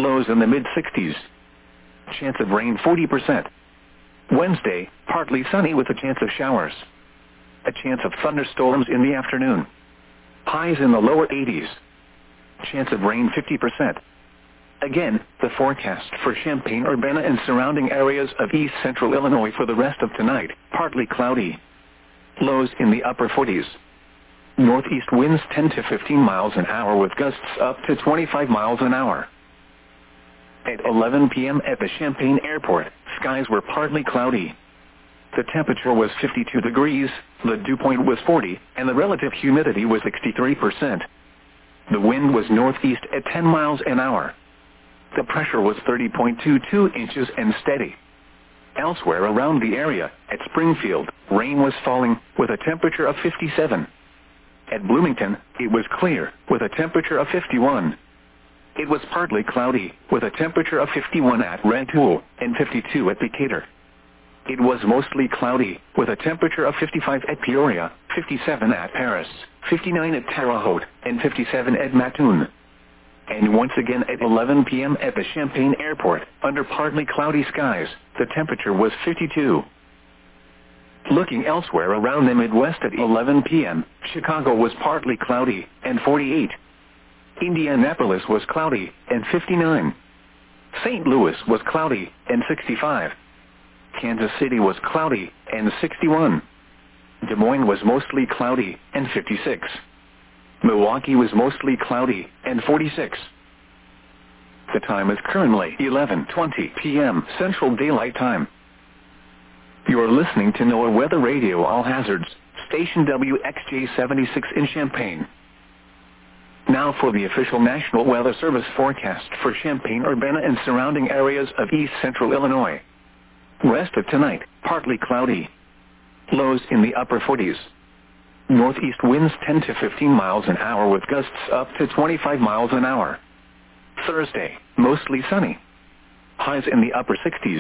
Lows in the mid-60s. Chance of rain 40%. Wednesday, partly sunny with a chance of showers. A chance of thunderstorms in the afternoon. Highs in the lower 80s. Chance of rain 50%. Again, the forecast for Champaign-Urbana and surrounding areas of east central Illinois for the rest of tonight, partly cloudy. Lows in the upper 40s. Northeast winds 10 to 15 miles an hour with gusts up to 25 miles an hour. At 11 p.m. at the Champaign Airport, skies were partly cloudy. The temperature was 52 degrees, the dew point was 40, and the relative humidity was 63%. The wind was northeast at 10 miles an hour. The pressure was 30.22 inches and steady. Elsewhere around the area, at Springfield, rain was falling, with a temperature of 57. At Bloomington, it was clear, with a temperature of 51. It was partly cloudy, with a temperature of 51 at Rantoul, and 52 at Decatur. It was mostly cloudy, with a temperature of 55 at Peoria, 57 at Paris, 59 at Terre Haute, and 57 at Mattoon. And once again at 11 p.m. at the Champaign Airport, under partly cloudy skies, the temperature was 52. Looking elsewhere around the Midwest at 11 p.m., Chicago was partly cloudy, and 48. Indianapolis was cloudy, and 59. St. Louis was cloudy, and 65. Kansas City was cloudy, and 61. Des Moines was mostly cloudy, and 56. Milwaukee was mostly cloudy, and 46. The time is currently 11:20 p.m. Central Daylight Time. You're listening to NOAA Weather Radio All Hazards, station WXJ-76 in Champaign. Now for the official National Weather Service forecast for Champaign-Urbana and surrounding areas of east central Illinois. Rest of tonight, partly cloudy. Lows in the upper 40s. Northeast winds 10 to 15 miles an hour with gusts up to 25 miles an hour. Thursday, mostly sunny. Highs in the upper 60s.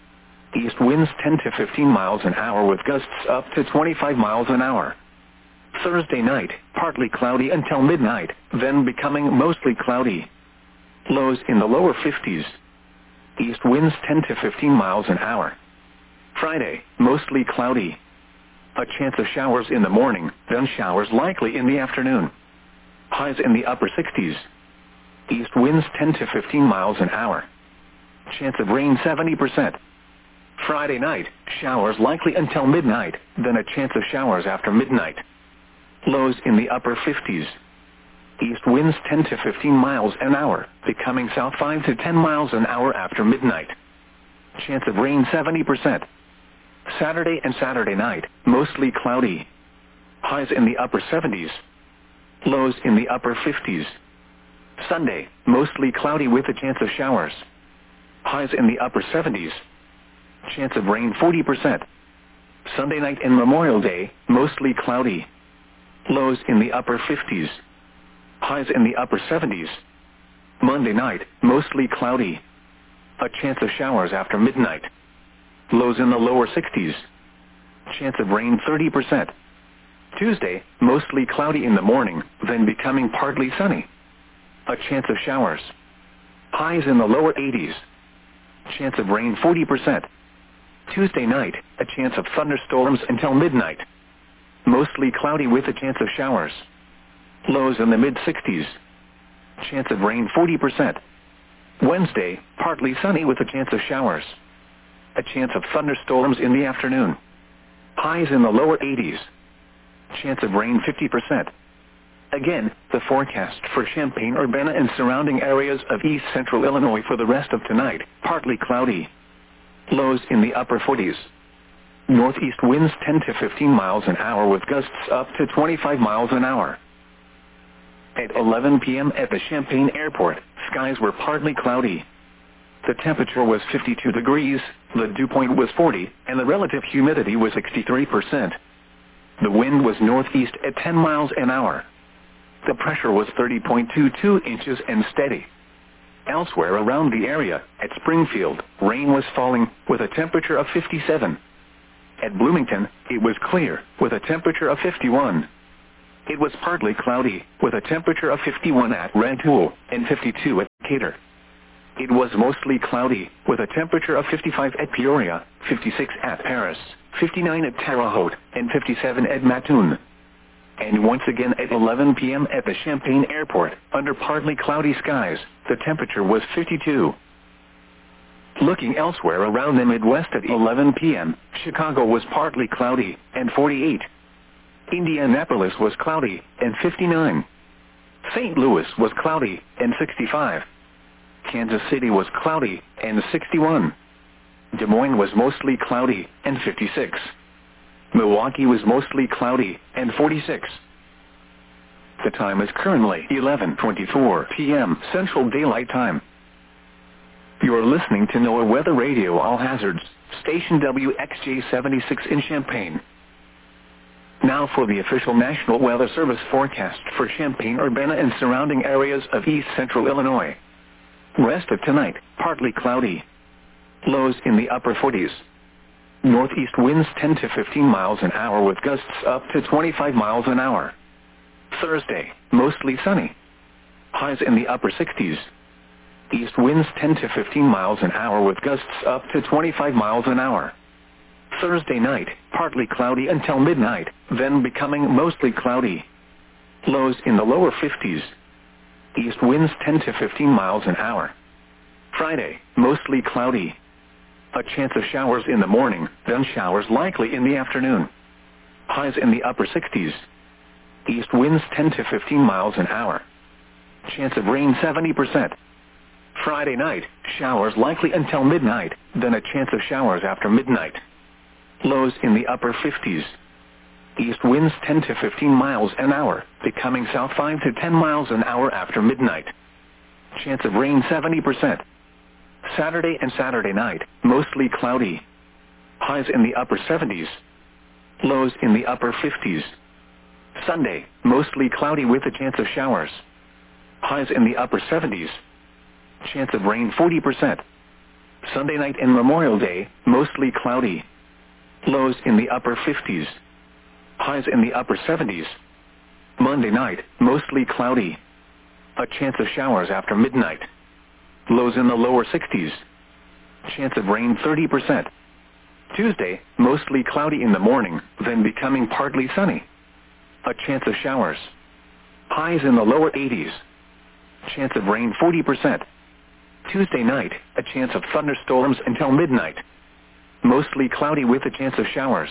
East winds 10 to 15 miles an hour with gusts up to 25 miles an hour. Thursday night, partly cloudy until midnight, then becoming mostly cloudy. Lows in the lower 50s. East winds 10 to 15 miles an hour. Friday, mostly cloudy. A chance of showers in the morning, then showers likely in the afternoon. Highs in the upper 60s. East winds 10 to 15 miles an hour. Chance of rain 70%. Friday night, showers likely until midnight, then a chance of showers after midnight. Lows in the upper 50s. East winds 10 to 15 miles an hour, becoming south 5 to 10 miles an hour after midnight. Chance of rain 70%. Saturday and Saturday night, mostly cloudy. Highs in the upper 70s. Lows in the upper 50s. Sunday, mostly cloudy with a chance of showers. Highs in the upper 70s. Chance of rain 40%. Sunday night and Memorial Day, mostly cloudy. Lows in the upper 50s. Highs in the upper 70s. Monday night, mostly cloudy. A chance of showers after midnight. Lows in the lower 60s. Chance of rain 30%. Tuesday, mostly cloudy in the morning, then becoming partly sunny. A chance of showers. Highs in the lower 80s. Chance of rain 40%. Tuesday night, a chance of thunderstorms until midnight. Mostly cloudy with a chance of showers. Lows in the mid-60s. Chance of rain 40%. Wednesday, partly sunny with a chance of showers. A chance of thunderstorms in the afternoon. Highs in the lower 80s. Chance of rain 50%. Again, the forecast for Champaign-Urbana and surrounding areas of east central Illinois for the rest of tonight, partly cloudy. Lows in the upper 40s. Northeast winds 10 to 15 miles an hour with gusts up to 25 miles an hour. At 11 p.m. at the Champaign Airport, skies were partly cloudy. The temperature was 52 degrees, the dew point was 40, and the relative humidity was 63%. The wind was northeast at 10 miles an hour. The pressure was 30.22 inches and steady. Elsewhere around the area, at Springfield, rain was falling, with a temperature of 57. At Bloomington, it was clear, with a temperature of 51. It was partly cloudy, with a temperature of 51 at Rantoul, and 52 at Decatur. It was mostly cloudy, with a temperature of 55 at Peoria, 56 at Paris, 59 at Terre Haute, and 57 at Mattoon. And once again at 11 p.m. at the Champaign Airport, under partly cloudy skies, the temperature was 52. Looking elsewhere around the Midwest at 11 p.m., Chicago was partly cloudy, and 48. Indianapolis was cloudy, and 59. St. Louis was cloudy, and 65. Kansas City was cloudy, and 61. Des Moines was mostly cloudy, and 56. Milwaukee was mostly cloudy, and 46. The time is currently 11:24 p.m. Central Daylight Time. You are listening to NOAA Weather Radio All Hazards, station WXJ-76 in Champaign. Now for the official National Weather Service forecast for Champaign-Urbana and surrounding areas of east central Illinois. Rest of tonight, partly cloudy. Lows in the upper 40s. Northeast winds 10 to 15 miles an hour with gusts up to 25 miles an hour. Thursday, mostly sunny. Highs in the upper 60s. East winds 10 to 15 miles an hour with gusts up to 25 miles an hour. Thursday night, partly cloudy until midnight, then becoming mostly cloudy. Lows in the lower 50s. East winds 10 to 15 miles an hour. Friday, mostly cloudy. A chance of showers in the morning, then showers likely in the afternoon. Highs in the upper 60s. East winds 10 to 15 miles an hour. Chance of rain 70%. Friday night, showers likely until midnight, then a chance of showers after midnight. Lows in the upper 50s. East winds 10 to 15 miles an hour, becoming south 5 to 10 miles an hour after midnight. Chance of rain 70%. Saturday and Saturday night, mostly cloudy. Highs in the upper 70s. Lows in the upper 50s. Sunday, mostly cloudy with a chance of showers. Highs in the upper 70s. Chance of rain 40%. Sunday night and Memorial Day, mostly cloudy. Lows in the upper 50s. Highs in the upper 70s. Monday night, mostly cloudy. A chance of showers after midnight. Lows in the lower 60s. Chance of rain 30%. Tuesday, mostly cloudy in the morning, then becoming partly sunny. A chance of showers. Highs in the lower 80s. Chance of rain 40%. Tuesday night, a chance of thunderstorms until midnight. Mostly cloudy with a chance of showers.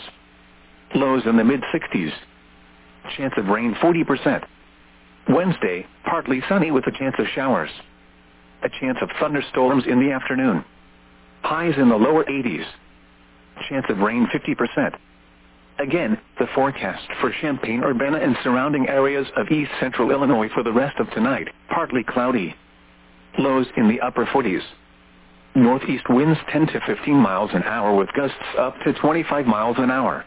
Lows in the mid-60s. Chance of rain 40%. Wednesday, partly sunny with a chance of showers. A chance of thunderstorms in the afternoon. Highs in the lower 80s. Chance of rain 50%. Again, the forecast for Champaign-Urbana and surrounding areas of east central Illinois for the rest of tonight, partly cloudy. Lows in the upper 40s. Northeast winds 10 to 15 miles an hour with gusts up to 25 miles an hour.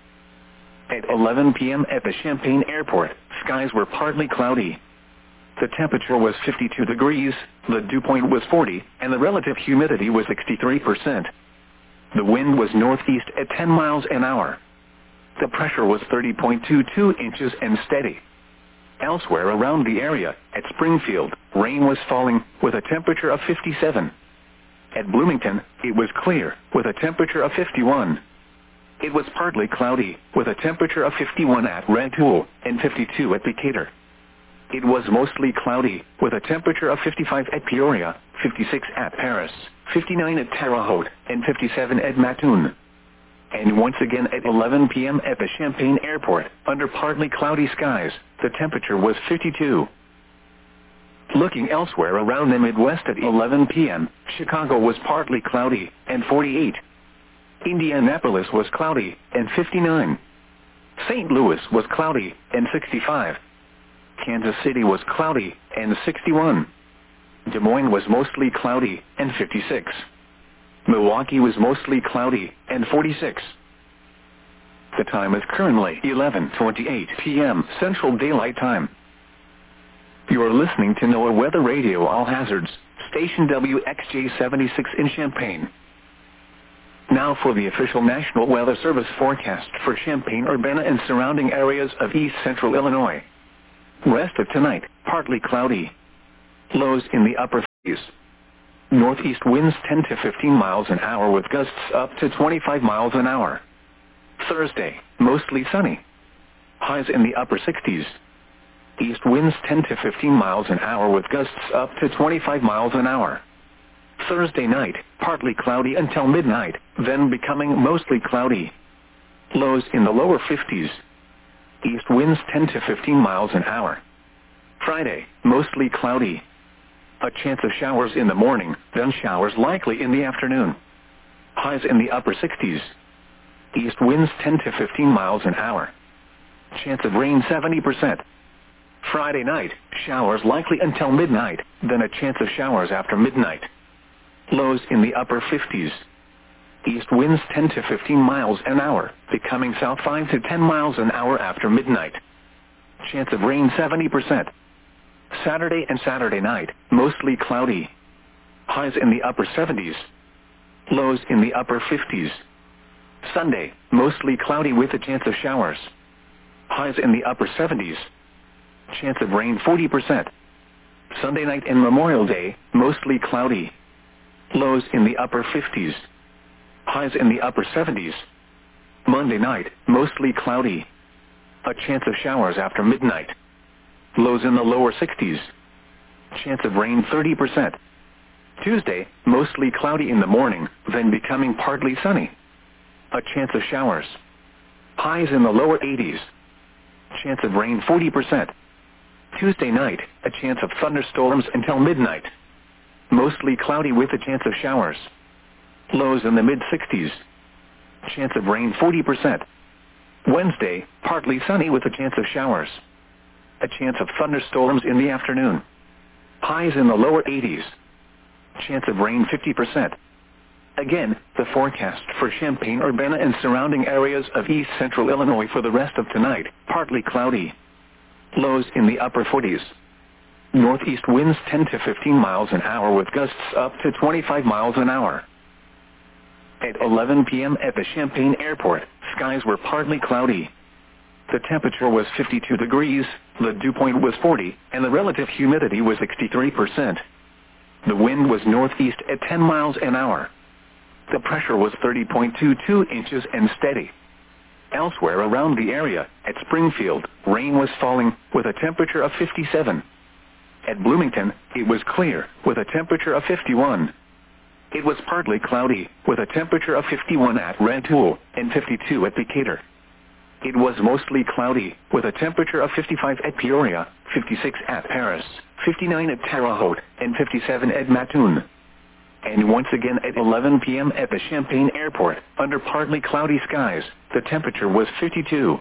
At 11 p.m. at the Champaign Airport, skies were partly cloudy. The temperature was 52 degrees, the dew point was 40, and the relative humidity was 63%. The wind was northeast at 10 miles an hour. The pressure was 30.22 inches and steady. Elsewhere around the area, at Springfield, rain was falling, with a temperature of 57. At Bloomington, it was clear, with a temperature of 51. It was partly cloudy, with a temperature of 51 at Rantoul, and 52 at Decatur. It was mostly cloudy, with a temperature of 55 at Peoria, 56 at Paris, 59 at Terre Haute, and 57 at Mattoon. And once again at 11 p.m. at the Champaign Airport, under partly cloudy skies, the temperature was 52. Looking elsewhere around the Midwest at 11 p.m., Chicago was partly cloudy, and 48. Indianapolis was cloudy, and 59. St. Louis was cloudy, and 65. Kansas City was cloudy, and 61. Des Moines was mostly cloudy, and 56. Milwaukee was mostly cloudy, and 46. The time is currently 11:28 p.m. Central Daylight Time. You are listening to NOAA Weather Radio All Hazards, station WXJ-76 in Champaign. Now for the official National Weather Service forecast for Champaign-Urbana and surrounding areas of east central Illinois. Rest of tonight, partly cloudy. Lows in the upper 50s. Northeast winds 10 to 15 miles an hour with gusts up to 25 miles an hour. Thursday, mostly sunny. Highs in the upper 60s. East winds 10 to 15 miles an hour with gusts up to 25 miles an hour. Thursday night, partly cloudy until midnight, then becoming mostly cloudy. Lows in the lower 50s. East winds 10 to 15 miles an hour. Friday, mostly cloudy. A chance of showers in the morning, then showers likely in the afternoon. Highs in the upper 60s. East winds 10 to 15 miles an hour. Chance of rain 70%. Friday night, showers likely until midnight, then a chance of showers after midnight. Lows in the upper 50s. East winds 10 to 15 miles an hour, becoming south 5 to 10 miles an hour after midnight. Chance of rain 70%. Saturday and Saturday night, mostly cloudy. Highs in the upper 70s. Lows in the upper 50s. Sunday, mostly cloudy with a chance of showers. Highs in the upper 70s. Chance of rain 40%. Sunday night and Memorial Day, mostly cloudy. Lows in the upper 50s. Highs in the upper 70s. Monday night, mostly cloudy. A chance of showers after midnight. Lows in the lower 60s. Chance of rain 30%. Tuesday, mostly cloudy in the morning, then becoming partly sunny. A chance of showers. Highs in the lower 80s. Chance of rain 40%. Tuesday night, a chance of thunderstorms until midnight. Mostly cloudy with a chance of showers. Lows in the mid-60s. Chance of rain 40%. Wednesday, partly sunny with a chance of showers. A chance of thunderstorms in the afternoon. Highs in the lower 80s. Chance of rain 50%. Again, the forecast for Champaign-Urbana and surrounding areas of east central Illinois for the rest of tonight, partly cloudy. Lows in the upper 40s. Northeast winds 10 to 15 miles an hour with gusts up to 25 miles an hour. At 11 p.m. at the Champaign Airport, skies were partly cloudy. The temperature was 52 degrees, the dew point was 40, and the relative humidity was 63%. The wind was northeast at 10 miles an hour. The pressure was 30.22 inches and steady. Elsewhere around the area, at Springfield, rain was falling, with a temperature of 57. At Bloomington, it was clear, with a temperature of 51. It was partly cloudy, with a temperature of 51 at Red Houle, and 52 at Decatur. It was mostly cloudy, with a temperature of 55 at Peoria, 56 at Paris, 59 at Terre Haute, and 57 at Mattoon. And once again at 11 p.m. at the Champaign Airport, under partly cloudy skies, the temperature was 52.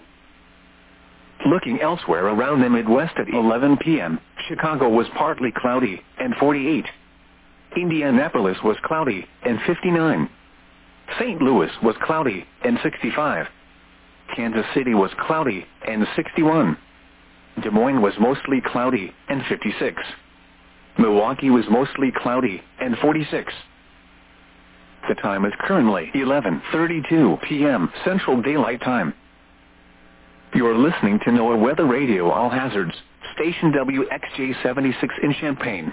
Looking elsewhere around the Midwest at 11 p.m., Chicago was partly cloudy, and 48. Indianapolis was cloudy, and 59. St. Louis was cloudy, and 65. Kansas City was cloudy, and 61. Des Moines was mostly cloudy, and 56. Milwaukee was mostly cloudy, and 46. The time is currently 11:32 p.m. Central Daylight Time. You're listening to NOAA Weather Radio All Hazards, station WXJ-76 in Champaign.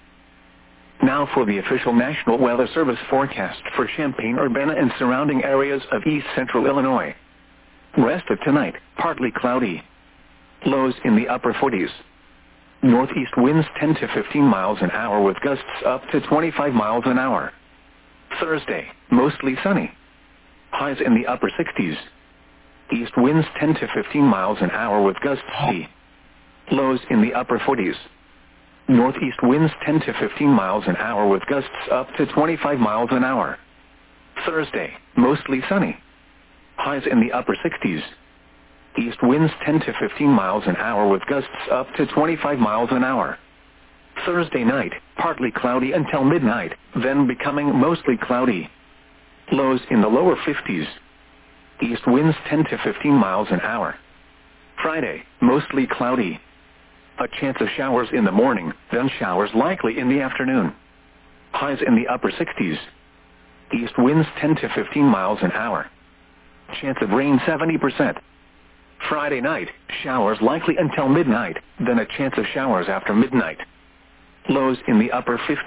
Now for the official National Weather Service forecast for Champaign-Urbana and surrounding areas of east central Illinois. Rest of tonight, partly cloudy. Lows in the upper 40s. Northeast winds 10 to 15 miles an hour with gusts up to 25 miles an hour. Thursday, mostly sunny. Highs in the upper 60s. East winds 10 to 15 miles an hour with gusts C. Lows in the upper 40s. Northeast winds 10 to 15 miles an hour with gusts up to 25 miles an hour. Thursday, mostly sunny. Highs in the upper 60s. East winds 10 to 15 miles an hour with gusts up to 25 miles an hour. Thursday night, partly cloudy until midnight, then becoming mostly cloudy. Lows in the lower 50s. East winds 10 to 15 miles an hour. Friday, mostly cloudy. A chance of showers in the morning, then showers likely in the afternoon. Highs in the upper 60s. East winds 10 to 15 miles an hour. Chance of rain 70%. Friday night, showers likely until midnight, then a chance of showers after midnight. Lows in the upper 50s.